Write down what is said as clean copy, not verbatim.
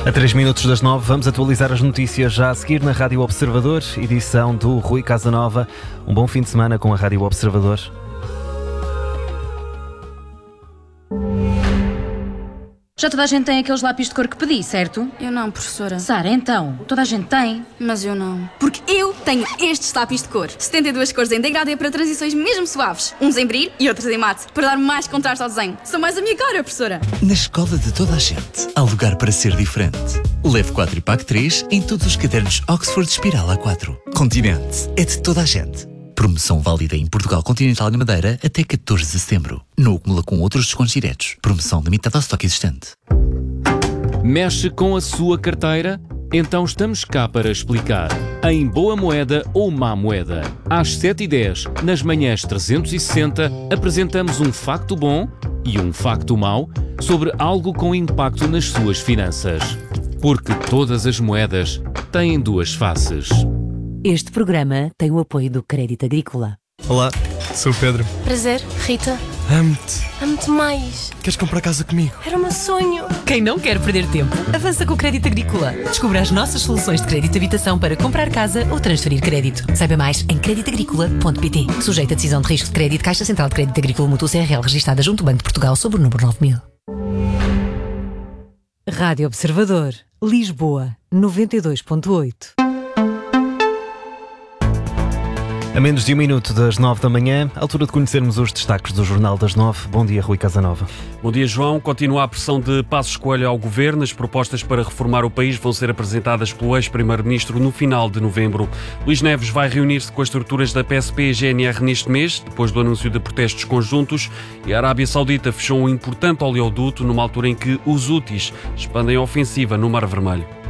A 3 minutos das 9, vamos atualizar as notícias já a seguir na Rádio Observador, edição do Rui Casanova. Um bom fim de semana com a Rádio Observador. Já toda a gente tem aqueles lápis de cor que pedi, certo? Eu não, professora. Sara, então, toda a gente tem. Mas eu não. Porque eu tenho estes lápis de cor. 72 cores em degradê para transições mesmo suaves. Uns em brilho e outros em mate, para dar mais contraste ao desenho. São mais a minha cara, professora. Na escola de toda a gente, há lugar para ser diferente. Leve 4 e pague 3 em todos os cadernos Oxford Espiral A4. Continente é de toda a gente. Promoção válida em Portugal Continental e Madeira até 14 de setembro. Não acumula com outros descontos diretos. Promoção limitada ao estoque existente. Mexe com a sua carteira? Então estamos cá para explicar. Em Boa Moeda ou Má Moeda. Às 7h10, nas manhãs 360, apresentamos um facto bom e um facto mau sobre algo com impacto nas suas finanças. Porque todas as moedas têm duas faces. Este programa tem o apoio do Crédito Agrícola. Olá, sou o Pedro. Prazer, Rita. Amo-te. Amo-te mais. Queres comprar casa comigo? Era o meu sonho. Quem não quer perder tempo, avança com o Crédito Agrícola. Descubra as nossas soluções de crédito de habitação para comprar casa ou transferir crédito. Saiba mais em creditagricola.pt. Sujeito a decisão de risco de crédito, Caixa Central de Crédito Agrícola Mútuo CRL, registada junto ao Banco de Portugal sob o número 9000. Rádio Observador, Lisboa, 92.8. A menos de um minuto das 9 da manhã, altura de conhecermos os destaques do Jornal das 9. Bom dia, Rui Casanova. Bom dia, João. Continua a pressão de Passos Coelho ao Governo. As propostas para reformar o país vão ser apresentadas pelo ex-primeiro-ministro no final de novembro. Luís Neves vai reunir-se com as estruturas da PSP e GNR neste mês, depois do anúncio de protestos conjuntos. E a Arábia Saudita fechou um importante oleoduto numa altura em que os Houthis expandem a ofensiva no Mar Vermelho.